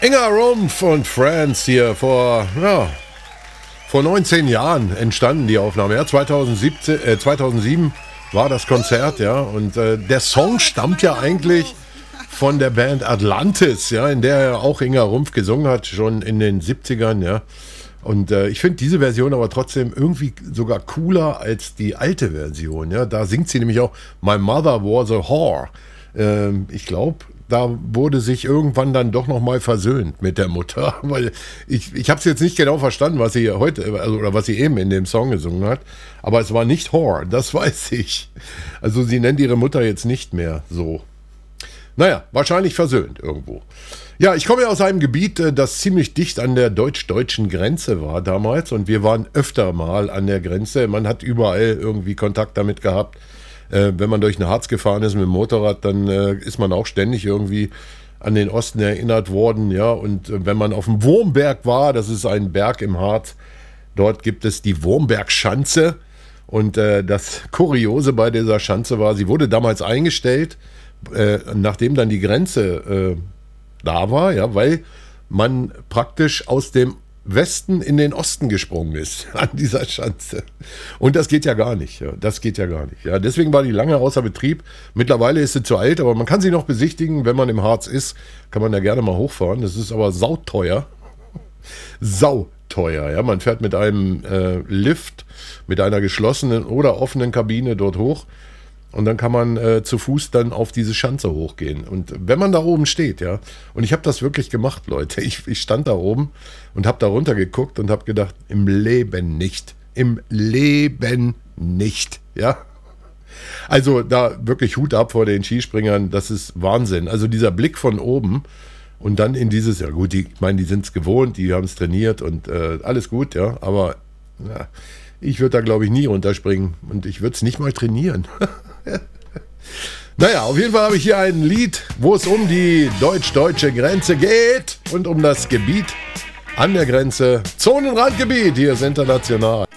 Inga Rumpf und Friends hier vor 19 Jahren entstanden die Aufnahme. Ja, 2007 war das Konzert, ja. Und der Song stammt ja eigentlich von der Band Atlantis, ja, in der auch Inga Rumpf gesungen hat, schon in den 70ern, ja. Und ich finde diese Version aber trotzdem irgendwie sogar cooler als die alte Version, ja. Da singt sie nämlich auch My Mother Was a Whore. Ich glaube, da wurde sich irgendwann dann doch nochmal versöhnt mit der Mutter, weil ich habe es jetzt nicht genau verstanden, was sie heute, oder was sie eben in dem Song gesungen hat, aber es war nicht Whore, das weiß ich. Also sie nennt ihre Mutter jetzt nicht mehr so. Naja, wahrscheinlich versöhnt irgendwo. Ja, ich komme ja aus einem Gebiet, das ziemlich dicht an der deutsch-deutschen Grenze war damals und wir waren öfter mal an der Grenze. Man hat überall irgendwie Kontakt damit gehabt. Wenn man durch den Harz gefahren ist mit dem Motorrad, dann ist man auch ständig irgendwie an den Osten erinnert worden. Ja, und wenn man auf dem Wurmberg war, das ist ein Berg im Harz, dort gibt es die Wurmbergschanze. Und das Kuriose bei dieser Schanze war, sie wurde damals eingestellt, nachdem dann die Grenze da war, ja, weil man praktisch aus dem Westen in den Osten gesprungen ist an dieser Schanze. Und das geht ja gar nicht. Ja. Das geht ja gar nicht. Ja. Deswegen war die lange außer Betrieb. Mittlerweile ist sie zu alt, aber man kann sie noch besichtigen. Wenn man im Harz ist, kann man da gerne mal hochfahren. Das ist aber sauteuer. Sauteuer. Ja. Man fährt mit einem Lift, mit einer geschlossenen oder offenen Kabine dort hoch. Und dann kann man zu Fuß dann auf diese Schanze hochgehen. Und wenn man da oben steht, ja, und ich habe das wirklich gemacht, Leute. Ich stand da oben und habe da runter geguckt und habe gedacht, im Leben nicht. Im Leben nicht, ja. Also da wirklich Hut ab vor den Skispringern, das ist Wahnsinn. Also dieser Blick von oben und dann in dieses, ja gut, ich meine, die sind es gewohnt, die haben es trainiert und alles gut, ja, aber ja, ich würde da, glaube ich, nie runterspringen und ich würde es nicht mal trainieren. Naja, auf jeden Fall habe ich hier ein Lied, wo es um die deutsch-deutsche Grenze geht und um das Gebiet an der Grenze. Zonenrandgebiet, hier ist international.